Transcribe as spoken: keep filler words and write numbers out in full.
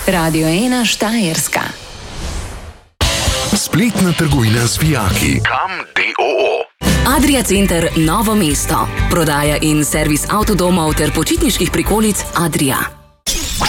Radio ena Štajerska. Spletna trgovina z vijaki. Kam D O O. Adria Center Novo mesto. Prodaja in servis avtodomov ter počitniških prikolic Adria.